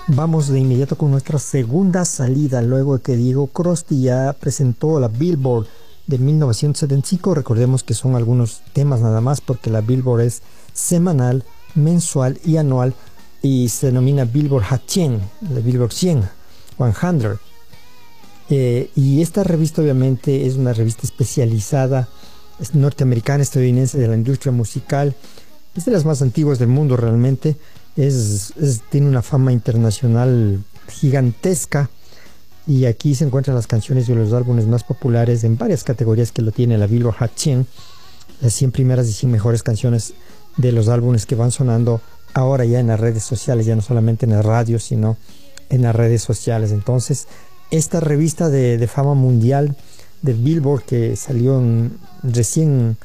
Vamos de inmediato con nuestra segunda salida, luego de que Diego Crosti ya presentó la Billboard de 1975. Recordemos que son algunos temas nada más, porque la Billboard es semanal, mensual y anual, y se denomina Billboard Hot 100, la Billboard 100, y esta revista obviamente es una revista especializada, es norteamericana, estadounidense, de la industria musical. Es de las más antiguas del mundo realmente. Tiene una fama internacional gigantesca, y aquí se encuentran las canciones de los álbumes más populares en varias categorías que lo tiene la Billboard Hot 100, las 100 primeras y 100 mejores canciones de los álbumes que van sonando ahora ya en las redes sociales, ya no solamente en el radio, sino en las redes sociales. Entonces, esta revista de fama mundial de Billboard, que salió recién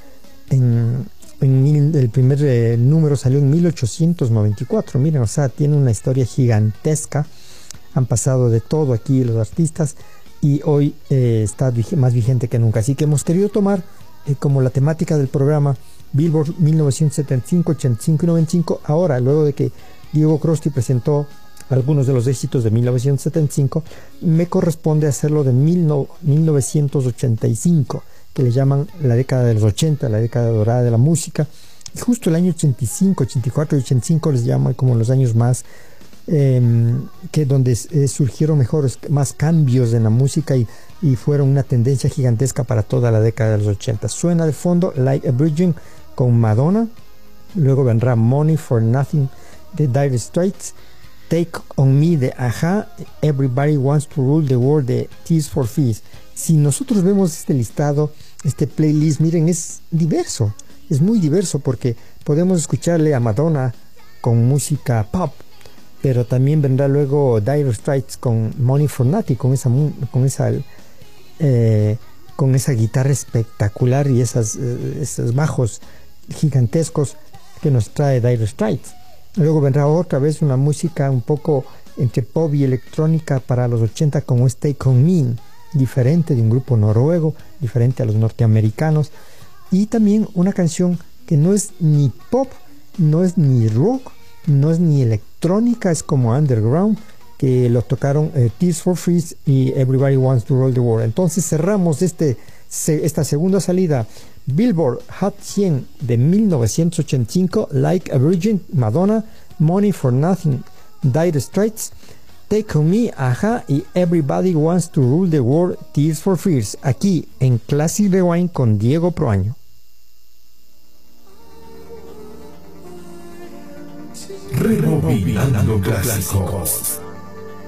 el primer número salió en 1894. Miren, o sea, tiene una historia gigantesca. Han pasado de todo aquí los artistas, y hoy está más vigente que nunca. Así que hemos querido tomar como la temática del programa Billboard 1975, 85 y 95. Ahora, luego de que Diego Crosti presentó algunos de los éxitos de 1975, me corresponde hacerlo de 1985, que le llaman la década de los 80, la década dorada de la música. Y justo el año 85, 84 y 85 les llaman como los años más donde surgieron más cambios en la música, y fueron una tendencia gigantesca para toda la década de los 80. Suena de fondo Like a Virgin con Madonna, luego vendrá Money for Nothing de Dire Straits, Take on Me de A-ha, Everybody Wants to Rule the World de Tears for Fears. Si nosotros vemos este listado, este playlist, miren, es diverso, es muy diverso, porque podemos escucharle a Madonna con música pop, pero también vendrá luego Dire Straits con Money for Nothing, con esa guitarra espectacular y esos bajos gigantescos que nos trae Dire Straits. Luego vendrá otra vez una música un poco entre pop y electrónica para los 80, como es Take On Me, diferente, de un grupo noruego, diferente a los norteamericanos, y también una canción que no es ni pop, no es ni rock, no es ni electrónica, es como underground, que lo tocaron Tears for Fears y Everybody Wants to Rule the World. Entonces cerramos esta segunda salida, Billboard Hot 100 de 1985, Like a Virgin, Madonna, Money for Nothing, Dire Straits, Take On Me, A-ha y Everybody Wants to Rule the World, Tears for Fears, aquí en Classic Rewind con Diego Proaño. Rebobinando clásicos.